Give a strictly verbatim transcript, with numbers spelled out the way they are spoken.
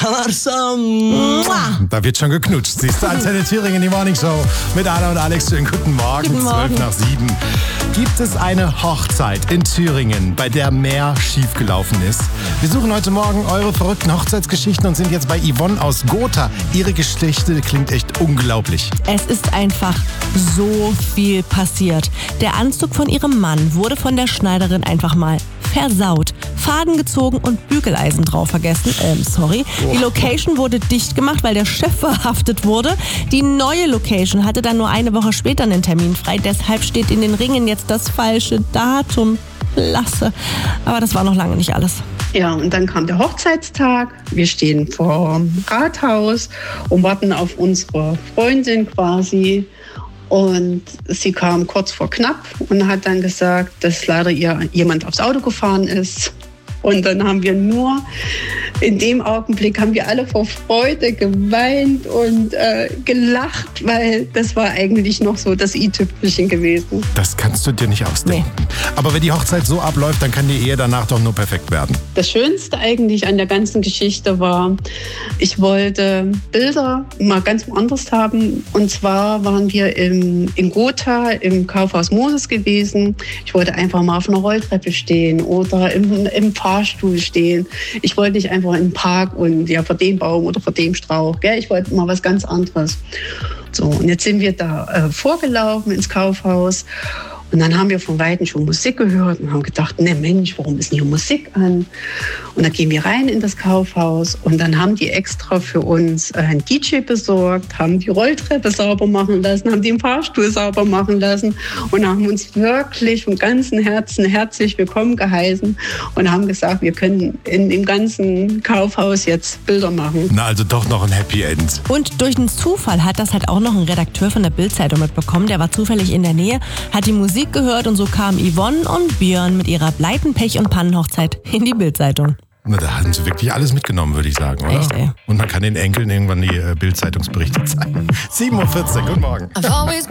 Kamarsam. Da wird schon geknutscht. Siehst du, Antenne Thüringen, die Morning Show mit Anna und Alex. Schönen guten Morgen, Guten Morgen. zwölf nach sieben. Gibt es eine Hochzeit in Thüringen, bei der mehr schiefgelaufen ist? Wir suchen heute Morgen eure verrückten Hochzeitsgeschichten und sind jetzt bei Yvonne aus Gotha. Ihre Geschichte klingt echt unglaublich. Es ist einfach so viel passiert. Der Anzug von ihrem Mann wurde von der Schneiderin einfach mal versaut. Faden gezogen und Bügeleisen drauf vergessen. Ähm, sorry. Die Location wurde dicht gemacht, weil der Chef verhaftet wurde. Die neue Location hatte dann nur eine Woche später einen Termin frei. Deshalb steht in den Ringen jetzt das falsche Datum. Klasse. Aber das war noch lange nicht alles. Ja, und dann kam der Hochzeitstag. Wir stehen vor dem Rathaus und warten auf unsere Freundin quasi. Und sie kam kurz vor knapp und hat dann gesagt, dass leider ihr jemand aufs Auto gefahren ist. Und dann haben wir nur, in dem Augenblick haben wir alle vor Freude geweint und äh, gelacht, weil das war eigentlich noch so das i-Tüpfelchen gewesen. Das kannst du dir nicht ausdenken. Nee. Aber wenn die Hochzeit so abläuft, dann kann die Ehe danach doch nur perfekt werden. Das Schönste eigentlich an der ganzen Geschichte war, ich wollte Bilder mal ganz woanders haben. Und zwar waren wir im, in Gotha im Kaufhaus Moses gewesen. Ich wollte einfach mal auf einer Rolltreppe stehen oder im, im Fahrstuhl stehen. Ich wollte nicht einfach in den Park und ja vor dem Baum oder vor dem Strauch. Gell? Ich wollte mal was ganz anderes. So, und jetzt sind wir da äh, vorgelaufen ins Kaufhaus. Und dann haben wir von Weitem schon Musik gehört und haben gedacht, ne Mensch, warum ist denn hier Musik an? Und dann gehen wir rein in das Kaufhaus und dann haben die extra für uns ein D J besorgt, haben die Rolltreppe sauber machen lassen, haben den Fahrstuhl sauber machen lassen und haben uns wirklich von ganzem Herzen herzlich willkommen geheißen und haben gesagt, wir können in dem ganzen Kaufhaus jetzt Bilder machen. Na, also doch noch ein Happy End. Und durch einen Zufall hat das halt auch noch ein Redakteur von der Bild-Zeitung mitbekommen. Der war zufällig in der Nähe, hat die Musik gehört und so kamen Yvonne und Björn mit ihrer Pleiten-, Pech- und Pannenhochzeit in die Bild-Zeitung. Na, da hatten sie wirklich alles mitgenommen, würde ich sagen, oder? Echt, ey. Und man kann den Enkeln irgendwann die äh, Bild-Zeitungsberichte zeigen. sieben Uhr vierzehn, guten Morgen.